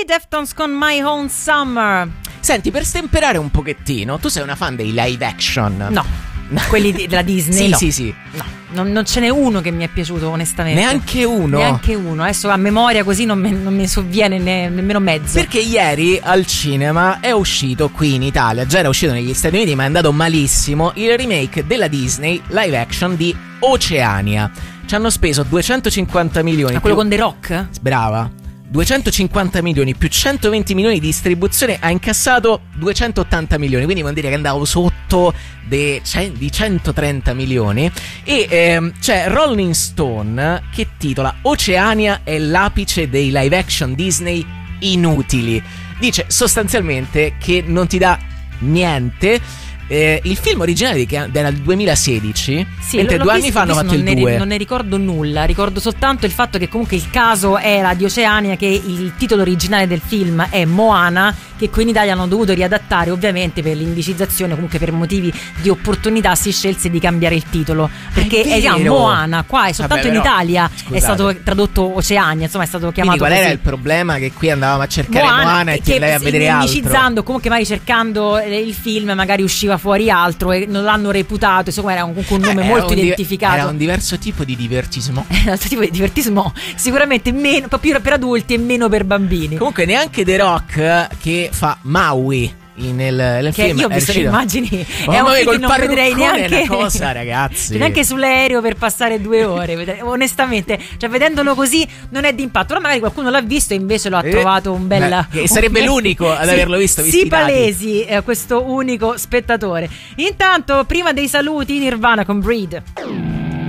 Deftones con My Own Summer. Senti, per stemperare un pochettino, tu sei una fan dei live action? No, quelli della Disney. Sì. No, non ce n'è uno che mi è piaciuto, onestamente. Neanche uno? Neanche uno. Adesso a memoria così non mi sovviene nemmeno mezzo. Perché ieri al cinema è uscito qui in Italia, già era uscito negli Stati Uniti ma è andato malissimo, il remake della Disney live action di Oceania. Ci hanno speso 250 milioni. Ma quello con The Rock? Brava. 250 milioni più 120 milioni di distribuzione, ha incassato 280 milioni, quindi vuol dire che andavo sotto di 130 milioni. E c'è Rolling Stone che titola Oceania è l'apice dei live action Disney inutili. Dice sostanzialmente che non ti dà niente. Il film originale era del 2016, sì, mentre 2 anni fa hanno fatto il 2. Non ne ricordo nulla, ricordo soltanto il fatto che comunque il caso era di Oceania, che il titolo originale del film è Moana, che qui in Italia hanno dovuto riadattare, ovviamente per l'indicizzazione, comunque per motivi di opportunità si scelse di cambiare il titolo, perché era Moana, qua è soltanto in Italia. Scusate. È stato tradotto Oceania, insomma è stato chiamato. Quindi qual così. era il problema? Che qui andavamo a cercare Moana e ti andai a vedere altro. Indicizzando, comunque magari cercando il film magari usciva fuori altro e non l'hanno reputato, insomma era comunque un nome molto identificato. Era un diverso tipo di divertismo. Era un altro tipo di divertismo, sicuramente meno, più per adulti e meno per bambini. Comunque neanche The Rock, che fa Maui nel che film, io ho visto le immagini, è un film che non vedrei neanche, una cosa, ragazzi, neanche sull'aereo per passare 2 ore. Onestamente, cioè vedendolo così non è d'impatto. Ora magari qualcuno l'ha visto e invece lo ha trovato un bel, che sarebbe l'unico ad averlo visto. Si palesi questo unico spettatore. Intanto, prima dei saluti, Nirvana con Breed.